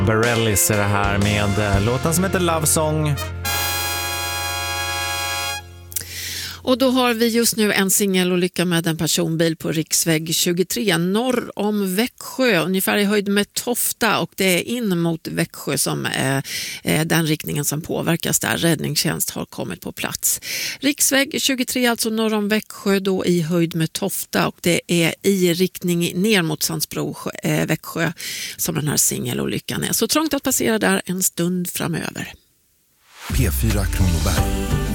Barellis är det här med låten som heter Love Song. Och då har vi just nu en singelolycka med en personbil på riksväg 23 norr om Växjö, ungefär i höjd med Tofta, och det är in mot Växjö som är den riktningen som påverkas där. Räddningstjänst har kommit på plats. Riksväg 23 alltså norr om Växjö, då i höjd med Tofta, och det är i riktning ner mot Sandsbro, Växjö, som den här singelolyckan är. Så trångt att passera där en stund framöver. P4 Kronoberg.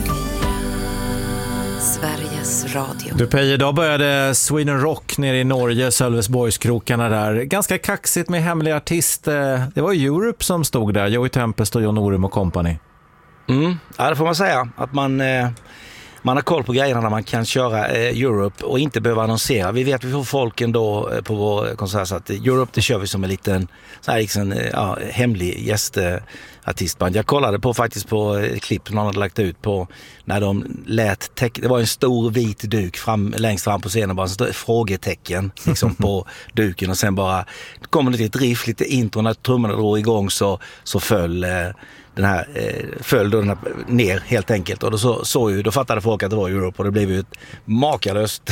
Sveriges Radio. Du Peje, idag började Sweden Rock nere i Norge, Sölvesborgskrokarna där. Ganska kaxigt med hemlig artist. Det var Europe som stod där, Joey Tempest och John Norum och company. Ja, det får man säga. Att man har koll på grejerna när man kan köra Europe och inte behöva annonsera. Vi vet att vi får folk ändå på vår konsert, så att Europe det kör vi som en liten så här, liksom, hemlig gästartistband. Jag kollade faktiskt på klipp någon hade lagt ut på när de lät det var en stor vit duk längst fram på scenen, bara så frågetecken liksom på duken, och sen bara kom det lite riff, lite intro, när trummorna drog igång så föll den här ner helt enkelt, och då fattade folk att det var Europe, och det blev ju ett makalöst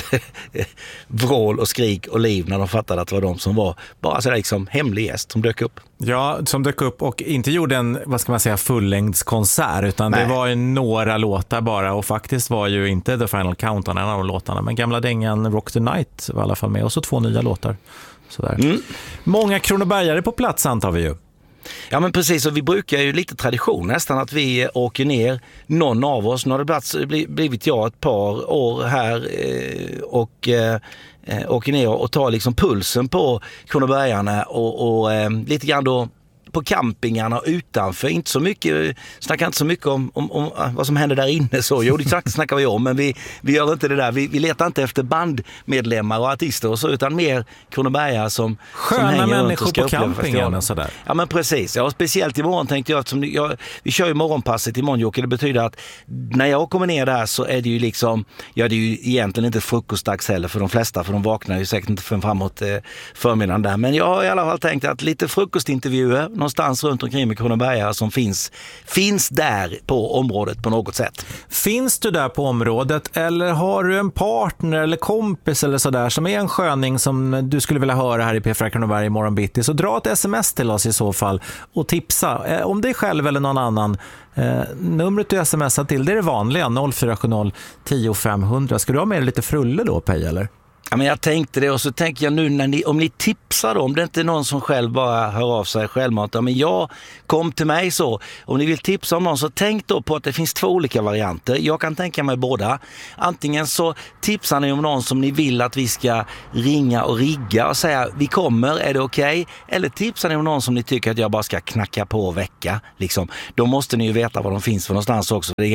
vrål och skrik och liv när de fattade att det var de som var bara så där liksom hemlig gäst som dök upp. Ja, som dök upp och inte gjorde en, vad ska man säga, fullängdskonsert, utan det var ju några låtar bara, och faktiskt var ju inte The Final Countdown en av de låtarna, men gamla dängan Rock the Night var i alla fall med, och så 2 nya låtar. Sådär. Många kronobergare på plats antar vi ju. Ja, men precis, och vi brukar ju lite tradition nästan att vi åker ner, någon av oss, nu har det blivit jag ett par år här och åker ner och tar liksom pulsen på kronobergarna och lite grann då på campingarna utanför, inte så mycket, snackar inte så mycket om vad som händer där inne så. Jo, det snackar vi om, men vi gör inte det där. Vi letar inte efter bandmedlemmar och artister och så, utan mer kronobergare som sköna som hänger människor runt och på campingen och sådär. Ja, men precis. Ja, speciellt imorgon tänkte jag, vi kör ju morgonpasset imorgon, Jocke. Det betyder att när jag kommer ner där så är det ju liksom, ja, det är ju egentligen inte frukostdags heller för de flesta, för de vaknar ju säkert inte framåt förmiddagen där. Men jag har i alla fall tänkt att lite frukostintervjuer någonstans runt omkring med kronobergare som finns där på området på något sätt. Finns du där på området, eller har du en partner eller kompis eller sådär som är en sköning som du skulle vilja höra här i P4 Kronoberg i morgon bitti, så dra ett sms till oss i så fall och tipsa om dig själv eller någon annan. Numret du smsar till, det är det vanliga, 0470 10 500. Ska du ha med lite frulle då, Pej, eller? Ja, men jag tänkte det, och så tänker jag nu om ni tipsar då, om det inte är någon som själv bara hör av sig självmant, ja, men jag kom till mig så, om ni vill tipsa om någon så tänk då på att det finns 2 olika varianter. Jag kan tänka mig båda. Antingen så tipsar ni om någon som ni vill att vi ska ringa och rigga och säga vi kommer, är det okej? Eller tipsar ni om någon som ni tycker att jag bara ska knacka på och väcka liksom. Då måste ni ju veta var de finns för någonstans också. Det är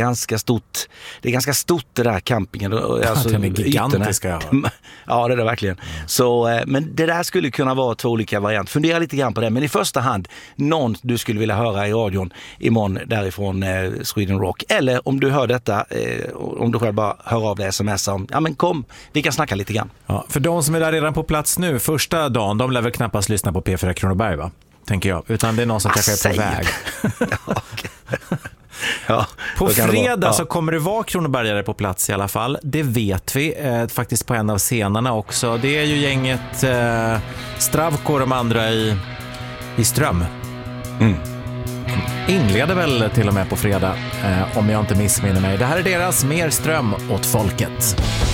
ganska stort det där campingen. Alltså, den är gigantiska. Ja, det är det verkligen. Så, men det där skulle kunna vara 2 olika varianter. Fundera lite grann på det. Men i första hand, någon du skulle vilja höra i radion imorgon därifrån Sweden Rock. Eller om du hör detta, om du själv bara hör av dig sms om, ja men kom, vi kan snacka lite grann. Ja, för de som är där redan på plats nu, första dagen, de lär väl knappast lyssna på P4 Kronoberg, va? Tänker jag. Utan det är någon som kanske är på väg. Ja, okay. Ja, på fredag så kommer det vara kronobergare på plats i alla fall. Det vet vi faktiskt på en av scenerna också. Det är ju gänget Stravko och de andra i Ström. Inleder väl till och med på fredag om jag inte missminner mig. Det här är deras Mer ström åt folket.